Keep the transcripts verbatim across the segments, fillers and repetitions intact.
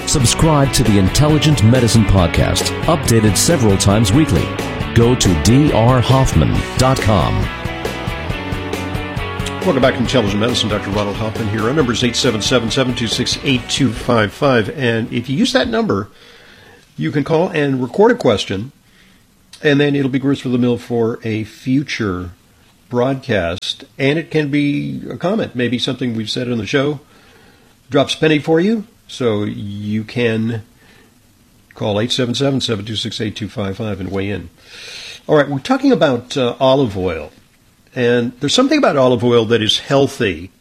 Subscribe to the Intelligent Medicine Podcast, updated several times weekly. Go to d r hoffman dot com. Welcome back to Intelligent Medicine. Doctor Ronald Hoffman here. Our number is eight seven seven, seven two six, eight two five five. And if you use that number, you can call and record a question, and then it'll be grist for the mill for a future broadcast. And it can be a comment, maybe something we've said on the show drops a penny for you. So you can call eight seven seven, seven two six, eight two five five and weigh in. All right, we're talking about uh, olive oil. And there's something about olive oil that is healthy.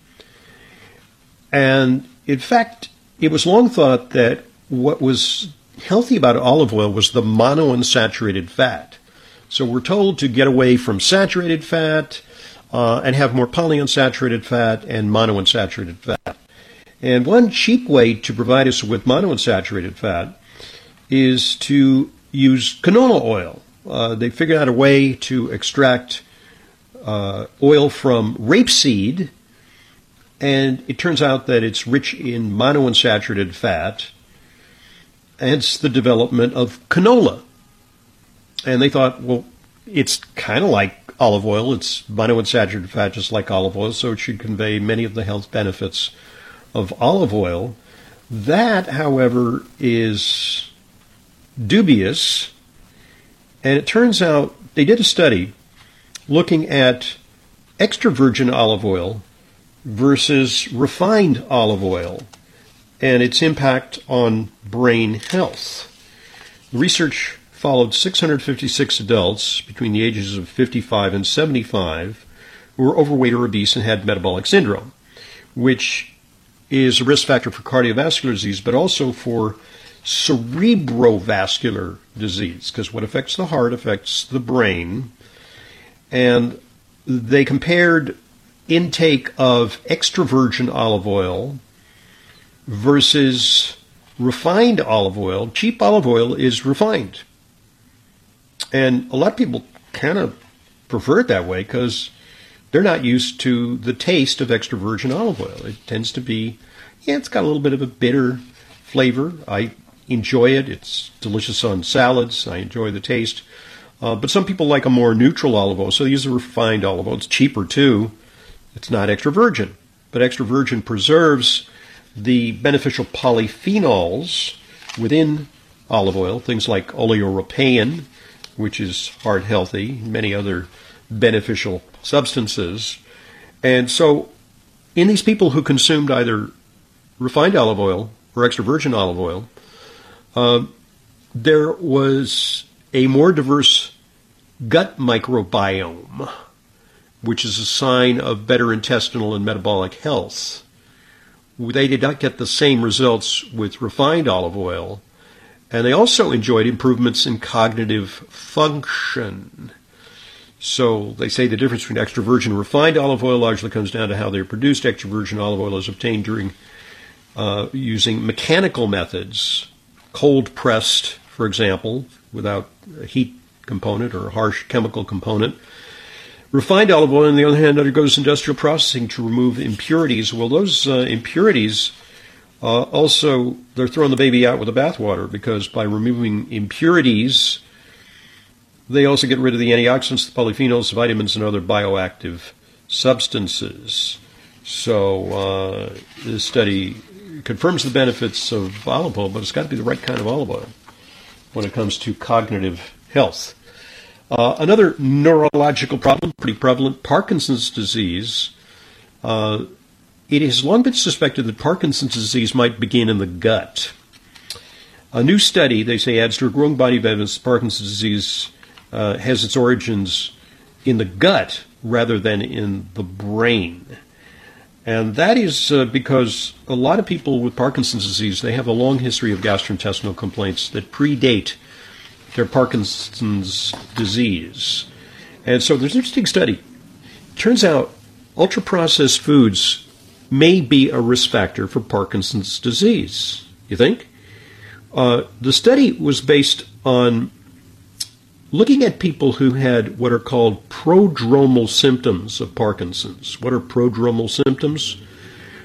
And in fact, it was long thought that what was healthy about olive oil was the monounsaturated fat. So we're told to get away from saturated fat uh, and have more polyunsaturated fat and monounsaturated fat. And one cheap way to provide us with monounsaturated fat is to use canola oil. Uh, they figured out a way to extract uh, oil from rapeseed, and it turns out that it's rich in monounsaturated fat, hence the development of canola. And they thought, well, it's kind of like olive oil. It's monounsaturated fat just like olive oil, so it should convey many of the health benefits of olive oil. That, however, is dubious, and it turns out they did a study looking at extra virgin olive oil versus refined olive oil and its impact on brain health. The research followed six hundred fifty-six adults between the ages of fifty-five and seventy-five who were overweight or obese and had metabolic syndrome, which is a risk factor for cardiovascular disease, but also for cerebrovascular disease, because what affects the heart affects the brain. And they compared intake of extra virgin olive oil versus refined olive oil. Cheap olive oil is refined. And a lot of people kind of prefer it that way because they're not used to the taste of extra virgin olive oil. It tends to be, yeah, it's got a little bit of a bitter flavor. I enjoy it. It's delicious on salads. I enjoy the taste. Uh, but some people like a more neutral olive oil, so they use a refined olive oil. It's cheaper, too. It's not extra virgin. But extra virgin preserves the beneficial polyphenols within olive oil, things like oleuropein, which is heart healthy, many other beneficial substances. And so in these people who consumed either refined olive oil or extra virgin olive oil, uh, there was a more diverse gut microbiome, which is a sign of better intestinal and metabolic health. They did not get the same results with refined olive oil, and they also enjoyed improvements in cognitive function. So they say the difference between extra virgin and refined olive oil largely comes down to how they're produced. Extra virgin olive oil is obtained during uh, using mechanical methods, cold pressed, for example, without a heat component or a harsh chemical component. Refined olive oil, on the other hand, undergoes industrial processing to remove impurities. Well, those uh, impurities uh, also, they're throwing the baby out with the bathwater, because by removing impurities, they also get rid of the antioxidants, the polyphenols, vitamins, and other bioactive substances. So uh, this study confirms the benefits of olive oil, but it's got to be the right kind of olive oil when it comes to cognitive health. Uh, another neurological problem, pretty prevalent, Parkinson's disease. Uh, it has long been suspected that Parkinson's disease might begin in the gut. A new study, they say, adds to a growing body of evidence that Parkinson's disease Uh, has its origins in the gut rather than in the brain. And that is uh, because a lot of people with Parkinson's disease, they have a long history of gastrointestinal complaints that predate their Parkinson's disease. And so there's an interesting study. It turns out ultra-processed foods may be a risk factor for Parkinson's disease. You think? Uh, the study was based on looking at people who had what are called prodromal symptoms of Parkinson's. What are prodromal symptoms?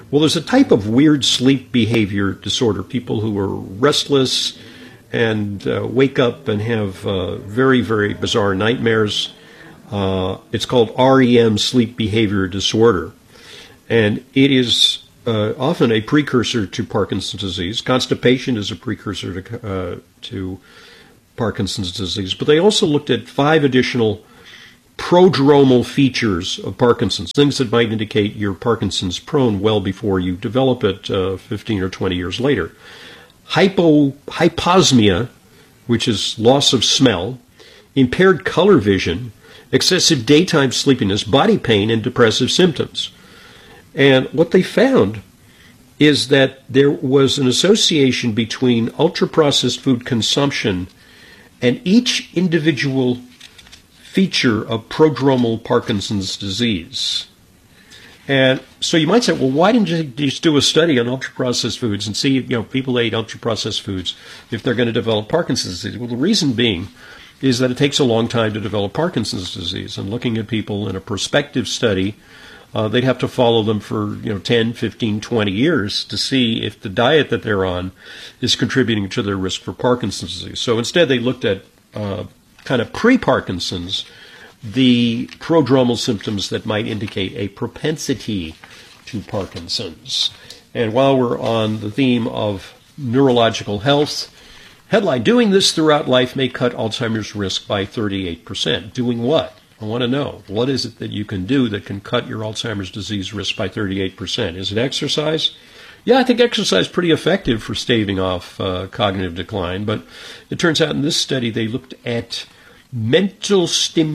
Well, there's a type of weird sleep behavior disorder, people who are restless and uh, wake up and have uh, very, very bizarre nightmares. Uh, it's called R E M, sleep behavior disorder. And it is uh, often a precursor to Parkinson's disease. Constipation is a precursor to, uh, to Parkinson's disease. But they also looked at five additional prodromal features of Parkinson's, things that might indicate you're Parkinson's prone well before you develop it uh, fifteen or twenty years later. Hypo, hyposmia, which is loss of smell, impaired color vision, excessive daytime sleepiness, body pain, and depressive symptoms. And what they found is that there was an association between ultra-processed food consumption and each individual feature of prodromal Parkinson's disease. And so you might say, well, why didn't you just do a study on ultra-processed foods and see, you know, people ate ultra-processed foods if they're going to develop Parkinson's disease? Well, the reason being is that it takes a long time to develop Parkinson's disease. And looking at people in a prospective study, uh, they'd have to follow them for, you know, ten, fifteen, twenty years to see if the diet that they're on is contributing to their risk for Parkinson's disease. So instead they looked at uh, kind of pre-Parkinson's, the prodromal symptoms that might indicate a propensity to Parkinson's. And while we're on the theme of neurological health, headline, doing this throughout life may cut Alzheimer's risk by thirty-eight percent. Doing what? I want to know. What is it that you can do that can cut your Alzheimer's disease risk by thirty-eight percent? Is it exercise? Yeah, I think exercise is pretty effective for staving off uh, cognitive decline, but it turns out in this study they looked at mental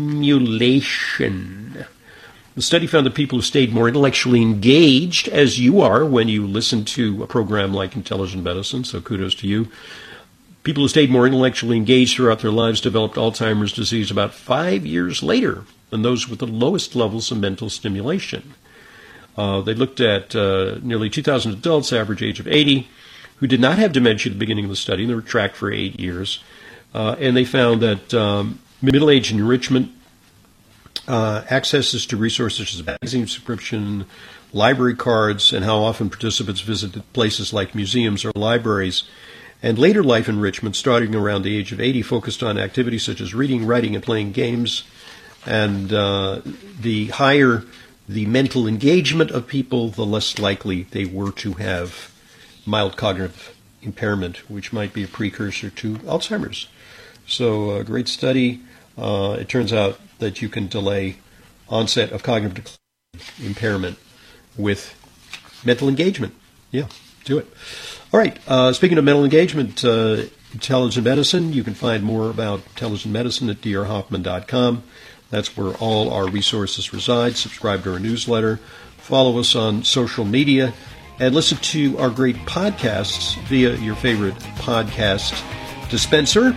stimulation. The study found that people who stayed more intellectually engaged, as you are when you listen to a program like Intelligent Medicine, so kudos to you. People who stayed more intellectually engaged throughout their lives developed Alzheimer's disease about five years later than those with the lowest levels of mental stimulation. Uh, they looked at uh, nearly two thousand adults, average age of eighty, who did not have dementia at the beginning of the study. They were tracked for eight years. Uh, and they found that um, middle-age enrichment, uh, accesses to resources such as magazine subscription, library cards, and how often participants visited places like museums or libraries, and later life enrichment starting around the age of eighty focused on activities such as reading, writing, and playing games. And uh, the higher the mental engagement of people, the less likely they were to have mild cognitive impairment, which might be a precursor to Alzheimer's. So a great study. Uh, it turns out that you can delay onset of cognitive impairment with mental engagement. Yeah, do it. All right. Uh, speaking of mental engagement, uh, Intelligent Medicine, you can find more about Intelligent Medicine at d r hoffman dot com. That's where all our resources reside. Subscribe to our newsletter. Follow us on social media. And listen to our great podcasts via your favorite podcast dispenser.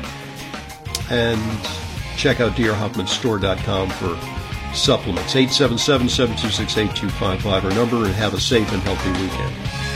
And check out d r hoffman store dot com for supplements. eight seven seven, seven two six, eight two five five our number, and have a safe and healthy weekend.